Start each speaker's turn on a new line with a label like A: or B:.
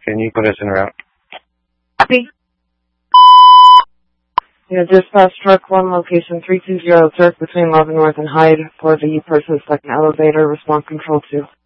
A: Can you put us en route?
B: Copy.
C: Yeah, dispatch truck 1, location 320 Turk between Leavenworth and Hyde for the person stuck in elevator. Response control 2.